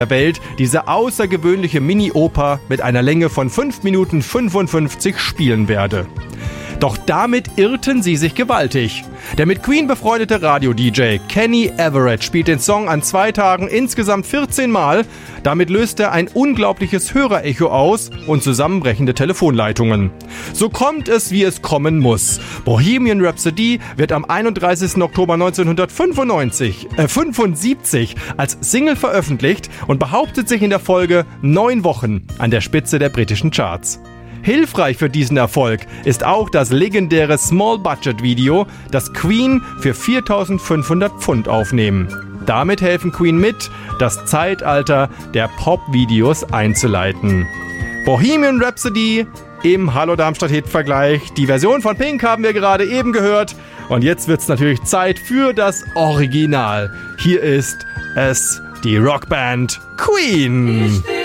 der Welt diese außergewöhnliche Mini-Oper mit einer Länge von 5 Minuten 55 spielen werde. Doch damit irrten sie sich gewaltig. Der mit Queen befreundete Radio-DJ Kenny Everett spielt den Song an 2 Tagen insgesamt 14 Mal. Damit löst er ein unglaubliches Hörerecho aus und zusammenbrechende Telefonleitungen. So kommt es, wie es kommen muss. Bohemian Rhapsody wird am 31. Oktober 1975 als Single veröffentlicht und behauptet sich in der Folge 9 Wochen an der Spitze der britischen Charts. Hilfreich für diesen Erfolg ist auch das legendäre Small-Budget-Video, das Queen für 4.500 Pfund aufnehmen. Damit helfen Queen mit, das Zeitalter der Pop-Videos einzuleiten. Bohemian Rhapsody im Hallo Darmstadt-Hit-Vergleich. Die Version von Pink haben wir gerade eben gehört. Und jetzt wird's natürlich Zeit für das Original. Hier ist es, die Rockband Queen.